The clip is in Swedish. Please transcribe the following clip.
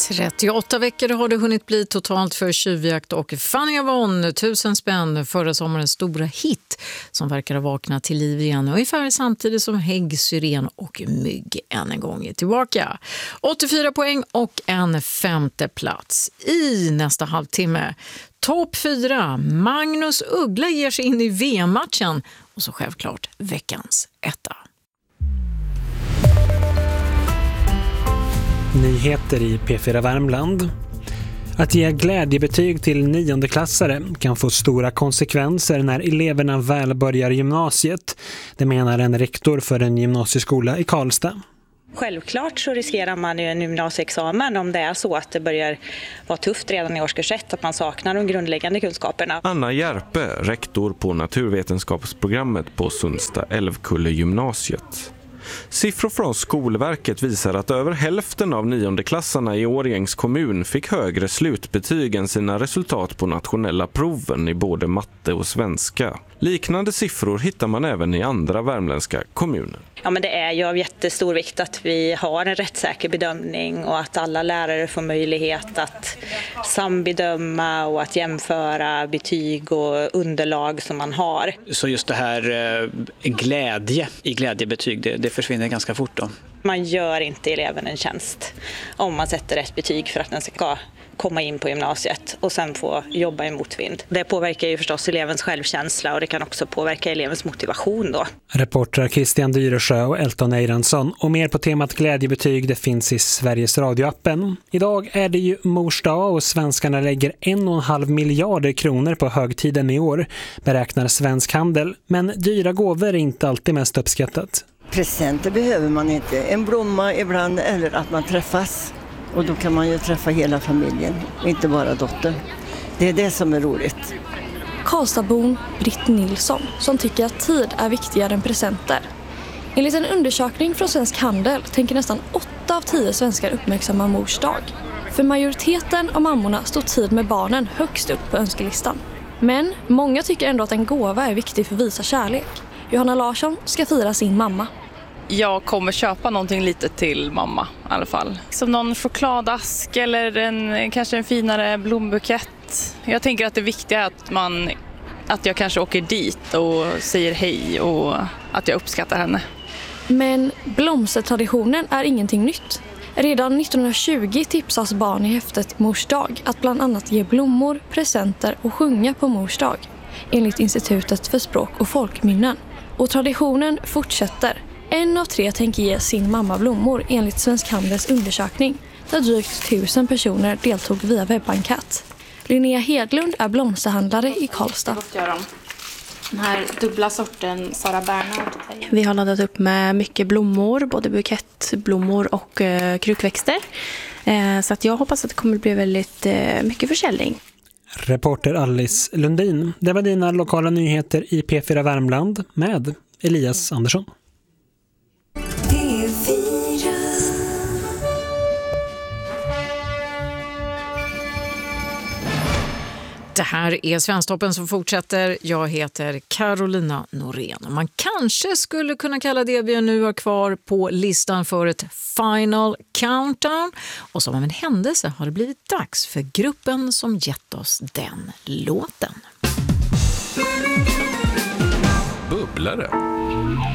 38 veckor har det hunnit bli totalt för tjuvjakt och Fanny Avon, 1000 spänn, förra sommarens stora hit som verkar ha vaknat till liv igen ungefär samtidigt som hägg, syren och mygg än en gång är tillbaka. 84 poäng och en 5:e plats. I nästa halvtimme topp 4, Magnus Uggla ger sig in i VM-matchen och så självklart veckans etta. Nyheter i P4 Värmland. Att ge glädjebetyg till 9-klassare kan få stora konsekvenser när eleverna väl börjar gymnasiet. Det menar en rektor för en gymnasieskola i Karlstad. Självklart så riskerar man ju en gymnasieexamen om det är så att det börjar vara tufft redan i årskurs 1 att man saknar de grundläggande kunskaperna. Anna Järpe, rektor på naturvetenskapsprogrammet på Sundsta Älvkulle gymnasiet. Siffror från Skolverket visar att över hälften av 9-klassarna i Årjängs kommun fick högre slutbetyg än sina resultat på nationella proven i både matte och svenska. Liknande siffror hittar man även i andra värmländska kommuner. Ja, men det är ju av jättestor vikt att vi har en rättssäker bedömning och att alla lärare får möjlighet att sambedöma och att jämföra betyg och underlag som man har. Så just det här glädje i glädjebetyg, det försvinner ganska fort då. Man gör inte eleven en tjänst om man sätter rätt betyg för att den ska komma in på gymnasiet och sen få jobba i motvind. Det påverkar ju förstås elevens självkänsla och det kan också påverka elevens motivation då. Reportrar Christian Dyresjö och Elton Eiransson och mer på temat glädjebetyg det finns i Sveriges radioappen. Idag är det ju Mors dag och svenskarna lägger 1,5 miljarder kronor på högtiden i år, beräknar Svensk Handel. Men dyra gåvor är inte alltid mest uppskattat. Presenter behöver man inte. En blomma ibland eller att man träffas. Och då kan man ju träffa hela familjen, inte bara dottern. Det är det som är roligt. Karlstadbon Britt Nilsson som tycker att tid är viktigare än presenter. Enligt en undersökning från Svensk Handel tänker nästan 8 av 10 svenskar uppmärksamma Mors dag. För majoriteten av mammorna står tid med barnen högst upp på önskelistan. Men många tycker ändå att en gåva är viktig för att visa kärlek. Johanna Larsson ska fira sin mamma. Jag kommer köpa någonting litet till mamma i alla fall. Som någon chokladask eller kanske en finare blombukett. Jag tänker att det viktiga är att jag kanske åker dit och säger hej och att jag uppskattar henne. Men blomstertraditionen är ingenting nytt. Redan 1920 tipsas barn i häftet Mors dag att bland annat ge blommor, presenter och sjunga på Mors dag. Enligt Institutet för språk och folkminnen. Och traditionen fortsätter. 1 av 3 tänker ge sin mamma blommor enligt Svensk Handels undersökning där drygt 1000 personer deltog via webbenkät. Linnea Hedlund är blomsterhandlare i Karlstad. Den här dubbla sorten Sara Bernhard. Vi har laddat upp med mycket blommor, både bukettblommor och krukväxter. Så att jag hoppas att det kommer bli väldigt mycket försäljning. Reporter Alice Lundin. Det var dina lokala nyheter i P4 Värmland med Elias Andersson. Det här är Svensktoppen som fortsätter. Jag heter Carolina Norén. Man kanske skulle kunna kalla det vi nu har kvar på listan för ett final countdown. Och som av en händelse har det blivit dags för gruppen som gett oss den låten. Bubblare.